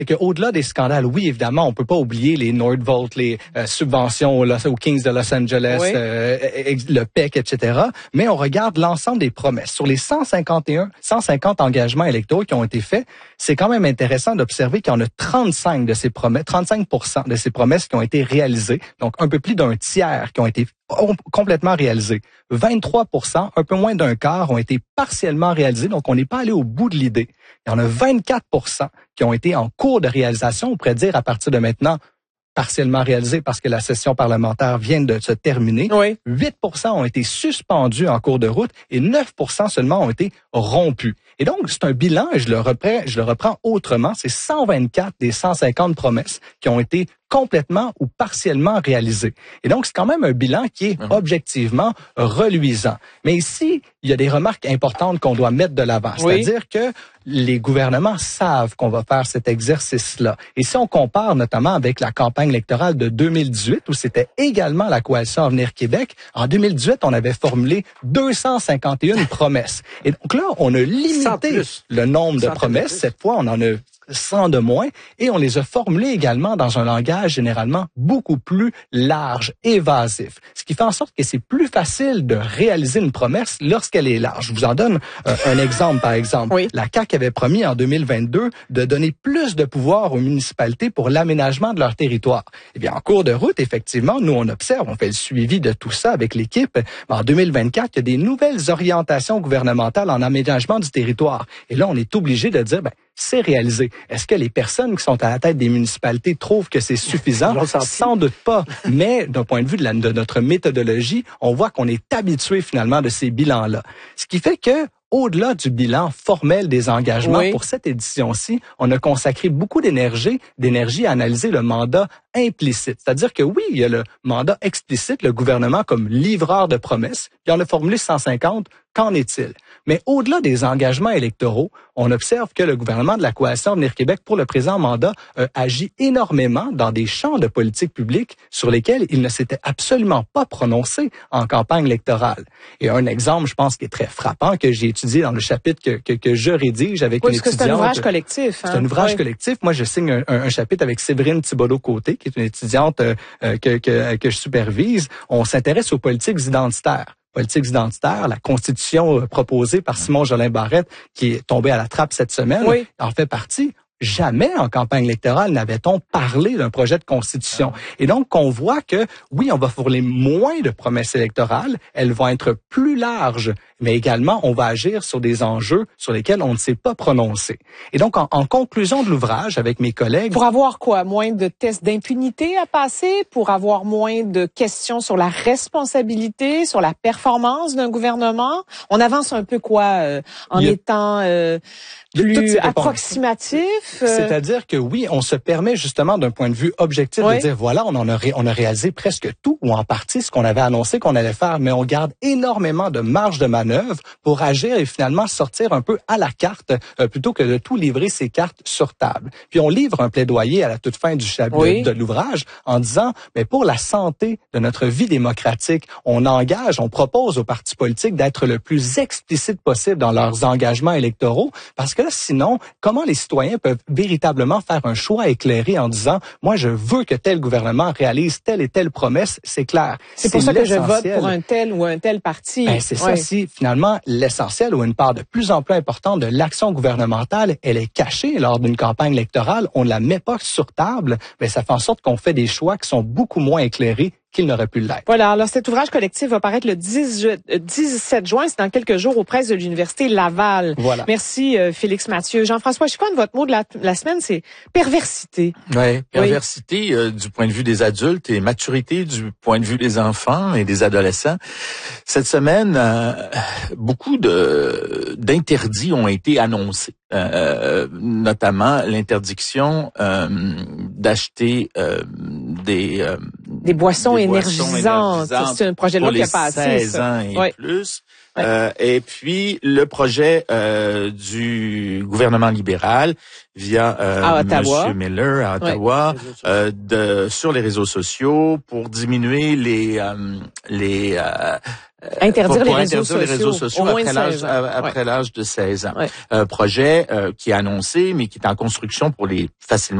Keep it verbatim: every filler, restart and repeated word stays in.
c'est qu'au-delà des scandales, oui, évidemment, on peut pas oublier les Nordvolt, les euh, subventions aux, aux Kings de Los Angeles, oui. euh, le P E C, et cetera. Mais on regarde l'ensemble des promesses. Sur les cent cinquante et un, cent cinquante engagements électoraux qui ont été faits, c'est quand même intéressant d'observer qu'il y en a trente-cinq de ces promesses, trente-cinq pour cent de ces promesses qui ont été réalisées. Donc, un peu plus d'un tiers qui ont été complètement réalisées. vingt-trois pour cent, un peu moins d'un quart, ont été partiellement réalisés. Donc, on n'est pas allé au bout de l'idée. Il y en a vingt-quatre pour cent qui ont été en cours de réalisation. On pourrait dire à partir de maintenant, partiellement réalisés parce que la session parlementaire vient de se terminer. Oui. huit pour cent ont été suspendus en cours de route et neuf pour cent seulement ont été rompus. Et donc, c'est un bilan, et je le reprends, je le reprends autrement, c'est cent vingt-quatre des cent cinquante promesses qui ont été complètement ou partiellement réalisées. Et donc, c'est quand même un bilan qui est objectivement reluisant. Mais ici, il y a des remarques importantes qu'on doit mettre de l'avant. Oui. C'est-à-dire que les gouvernements savent qu'on va faire cet exercice-là. Et si on compare notamment avec la campagne électorale de deux mille dix-huit, où c'était également la Coalition Avenir Québec, en deux mille dix-huit, on avait formulé deux cent cinquante et un promesses. Et donc là, on a limité le nombre de promesses. Cette fois, on en a cent de moins, et on les a formulés également dans un langage généralement beaucoup plus large, évasif. Ce qui fait en sorte que c'est plus facile de réaliser une promesse lorsqu'elle est large. Je vous en donne euh, un exemple, par exemple. Oui. La C A Q avait promis en deux mille vingt-deux de donner plus de pouvoir aux municipalités pour l'aménagement de leur territoire. Eh bien, en cours de route, effectivement, nous, on observe, on fait le suivi de tout ça avec l'équipe. En deux mille vingt-quatre, il y a des nouvelles orientations gouvernementales en aménagement du territoire. Et là, on est obligé de dire, ben, c'est réalisé. Est-ce que les personnes qui sont à la tête des municipalités trouvent que c'est suffisant? Sans doute pas. Mais d'un point de vue de, la, de notre méthodologie, on voit qu'on est habitué finalement de ces bilans-là. Ce qui fait que, au-delà du bilan formel des engagements, oui. Pour cette édition-ci, on a consacré beaucoup d'énergie, d'énergie à analyser le mandat implicite. C'est-à-dire que oui, il y a le mandat explicite, le gouvernement comme livreur de promesses, puis on a formulé cent cinquante. Qu'en est-il? Mais au-delà des engagements électoraux, on observe que le gouvernement de la Coalition Avenir Québec, pour le présent mandat, euh, agit énormément dans des champs de politique publique sur lesquels il ne s'était absolument pas prononcé en campagne électorale. Et un exemple, je pense, qui est très frappant, que j'ai étudié dans le chapitre que, que, que je rédige avec oui, une étudiante. C'est un ouvrage collectif. Hein? C'est un ouvrage oui. collectif. Moi, je signe un, un, un chapitre avec Séverine Thibodeau-Côté, qui est une étudiante euh, que, que, que je supervise. On s'intéresse aux politiques identitaires. Politiques identitaires, la constitution proposée par Simon Jolin Barrette, qui est tombée à la trappe cette semaine, oui. En fait partie. Jamais en campagne électorale n'avait-on parlé d'un projet de constitution. Et donc, on voit que, oui, on va fournir moins de promesses électorales, elles vont être plus larges, mais également, on va agir sur des enjeux sur lesquels on ne s'est pas prononcé. Et donc, en, en conclusion de l'ouvrage, avec mes collègues... Pour avoir quoi? Moins de tests d'impunité à passer? Pour avoir moins de questions sur la responsabilité, sur la performance d'un gouvernement? On avance un peu quoi euh, en a... étant... Euh, plus approximatif. Euh... C'est-à-dire que oui, on se permet justement d'un point de vue objectif oui. de dire voilà, on en a ré, on a réalisé presque tout ou en partie ce qu'on avait annoncé qu'on allait faire, mais on garde énormément de marge de manœuvre pour agir et finalement sortir un peu à la carte euh, plutôt que de tout livrer ces cartes sur table. Puis on livre un plaidoyer à la toute fin du chapitre oui. de, de l'ouvrage en disant mais pour la santé de notre vie démocratique, on engage, on propose aux partis politiques d'être le plus explicite possible dans leurs engagements électoraux parce que là, sinon, comment les citoyens peuvent véritablement faire un choix éclairé en disant, moi, je veux que tel gouvernement réalise telle et telle promesse, c'est clair. C'est, c'est pour ça que je vote pour un tel ou un tel parti. Ben, c'est ouais. ça, si finalement, l'essentiel ou une part de plus en plus importante de l'action gouvernementale, elle est cachée lors d'une campagne électorale, on ne la met pas sur table, ben, ça fait en sorte qu'on fait des choix qui sont beaucoup moins éclairés qu'il n'aurait pu l'être. Voilà, alors cet ouvrage collectif va paraître le dix-sept juin, c'est dans quelques jours aux presses de l'Université Laval. Voilà. Merci euh, Félix Mathieu. Jean-François Chicoine, votre mot de la, la semaine, c'est perversité. Ouais, perversité oui. euh, du point de vue des adultes et maturité du point de vue des enfants et des adolescents. Cette semaine, euh, beaucoup de d'interdits ont été annoncés. Euh, notamment l'interdiction euh, d'acheter euh, des euh, des boissons des énergisantes. énergisantes. C'est un projet de loi qui a passé. seize ans et oui. plus. Oui. Euh, et puis le projet euh, du gouvernement libéral via euh, Monsieur Miller à Ottawa oui. euh, de sur les réseaux sociaux pour diminuer les euh, les euh, Interdire, pour, pour les, réseaux interdire les réseaux sociaux après l'âge après ouais. l'âge de seize ans. Ouais. Euh, projet euh, qui est annoncé, mais qui est en construction pour les facilement